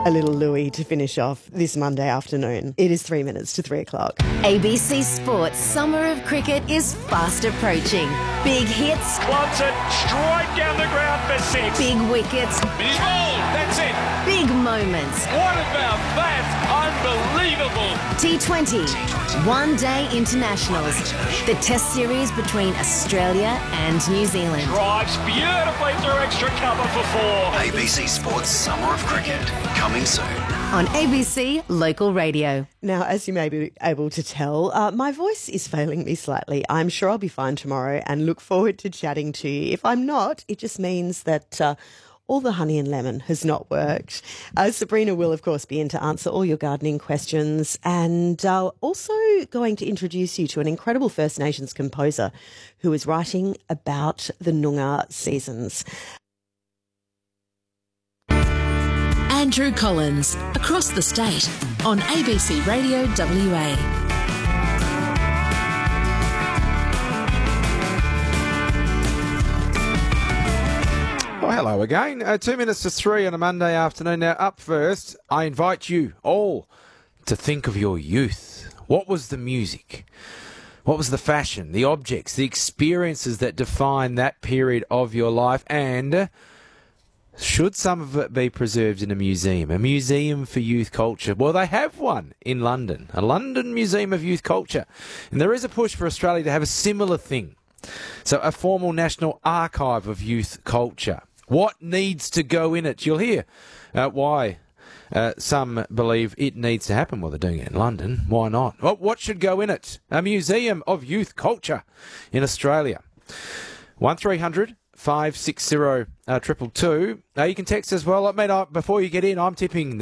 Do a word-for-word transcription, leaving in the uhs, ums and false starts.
A little Louis to finish off this Monday afternoon. It is three minutes to three o'clock. A B C Sports Summer of Cricket is fast approaching. Big hits. Clubs it straight down the ground for six. Big wickets. He's bowled. That's it. Big moments. What about that? Unbelievable. T twenty. One Day Internationals. The Test series between Australia and New Zealand. Drives beautifully through extra cover for four. A B C Sports Summer of Cricket, coming soon. On A B C Local Radio. Now, as you may be able to tell, uh, my voice is failing me slightly. I'm sure I'll be fine tomorrow and look forward to chatting to you. If I'm not, it just means that uh, all the honey and lemon has not worked. Uh, Sabrina will, of course, be in to answer all your gardening questions, and uh, also going to introduce you to an incredible First Nations composer who is writing about the Noongar seasons. Andrew Collins, across the state, on A B C Radio W A. Well, hello again. Uh, two minutes to three on a Monday afternoon. Now, up first, I invite you all to think of your youth. What was the music? What was the fashion, the objects, the experiences that define that period of your life? And should some of it be preserved in a museum? A museum for youth culture? Well, they have one in London, a London Museum of Youth Culture. And there is a push for Australia to have a similar thing. So a formal national archive of youth culture. What needs to go in it? You'll hear uh, why uh, some believe it needs to happen. Well, they're doing it in London. Why not? Well, what should go in it? A museum of youth culture in Australia. one three hundred five six zero uh, triple two. Uh, you can text as well. I mean, I, before you get in, I'm tipping the